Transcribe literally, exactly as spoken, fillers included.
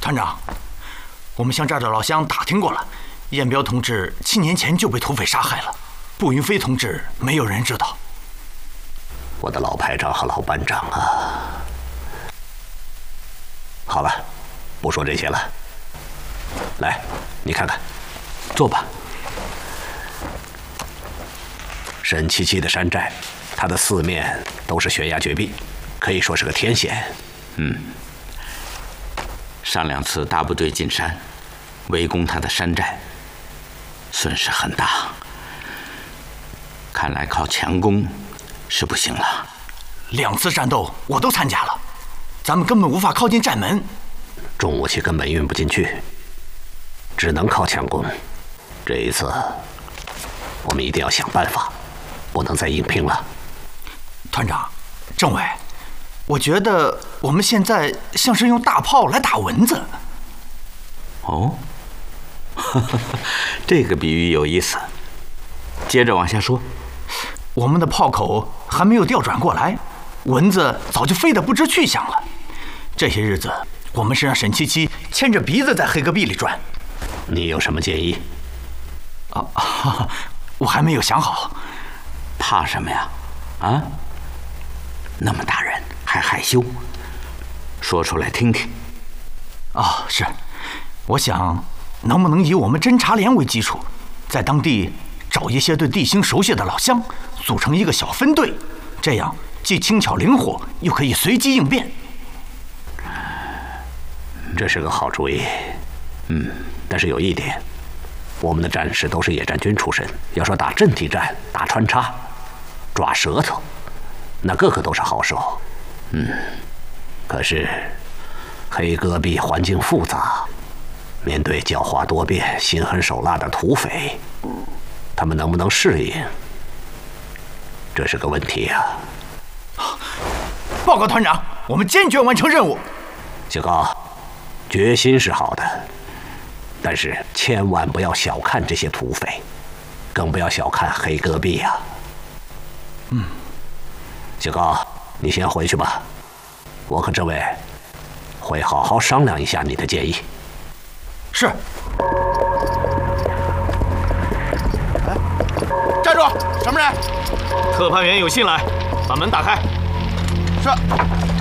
团长，我们向这儿的老乡打听过了，彦彪同志七年前就被土匪杀害了，步云飞同志没有人知道。 我的老排长和老班长啊！好了，不说这些了。来，你看看， 坐吧。 沈七七的山寨，它的四面都是悬崖绝壁，可以说是个天险。 嗯。上两次大部队进山，围攻他的山寨，损失很大。看来靠强攻是不行了。 两次战斗我都参加了，咱们根本无法靠近寨门， 重武器根本运不进去，只能靠强攻。这一次，我们一定要想办法，不能再硬拼了。 团长，政委，我觉得我们现在像是用大炮来打蚊子。 哦，这个比喻有意思。接着往下说。 我们的炮口还没有调转过来，蚊子早就飞得不知去向了。这些日子，我们是让沈七七牵着鼻子在黑戈壁里转。 你有什么建议？ 啊，我还没有想好。 怕什么呀？啊？那么大人还害羞？说出来听听。 哦，是，我想能不能以我们侦察连为基础，在当地找一些对地形熟悉的老乡，组成一个小分队，这样既轻巧灵活，又可以随机应变。 这是个好主意。嗯，但是有一点，我们的战士都是野战军出身，要说打阵地战、打穿插、抓舌头，那个个都是好手。嗯，可是黑戈壁环境复杂，面对狡猾多变、心狠手辣的土匪，他们能不能适应，这是个问题呀、 啊。报告团长，我们坚决完成任务。 小高，决心是好的，但是千万不要小看这些土匪，更不要小看黑戈壁呀、啊。 嗯， 小高，你先回去吧，我和政委会好好商量一下你的建议。 是。 哎，站住！什么人？ 特派员有信来，把门打开。 是。